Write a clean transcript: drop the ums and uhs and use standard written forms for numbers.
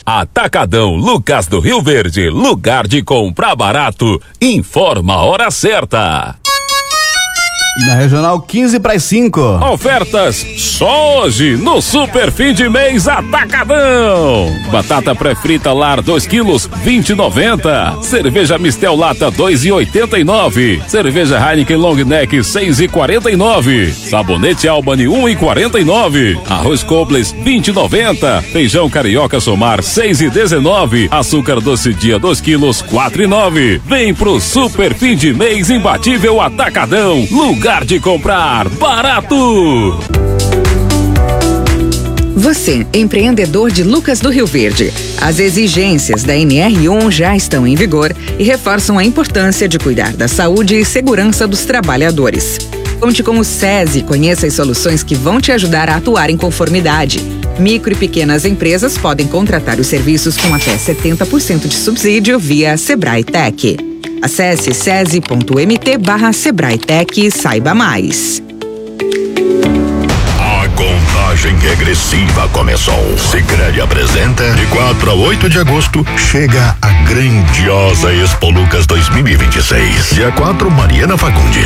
Atacadão Lucas do Rio Verde, lugar de comprar barato. Informa a hora certa. Na Regional 15:05. Ofertas só hoje no Super Fim de Mês Atacadão. Batata pré-frita Lar 2 quilos 20,90. Cerveja Mistel Lata 2,89. Cerveja Heineken Long Neck 6,49. Sabonete Albany 1,49. Arroz Cobles 20,90. Feijão Carioca Somar 6,19. Açúcar Doce Dia 2 quilos 4,9. Vem pro Super Fim de Mês Imbatível Atacadão. Lugar de comprar barato. Você, empreendedor de Lucas do Rio Verde. As exigências da NR1 já estão em vigor e reforçam a importância de cuidar da saúde e segurança dos trabalhadores. Conte com o SESI e conheça as soluções que vão te ajudar a atuar em conformidade. Micro e pequenas empresas podem contratar os serviços com até 70% de subsídio via Sebrae Tech. Acesse sesi.mt/SebraeTech e saiba mais. A contagem regressiva começou. Sicredi apresenta: de 4 a 8 de agosto chega a grandiosa Expo Lucas 2026. Dia 4, Mariana Fagundes.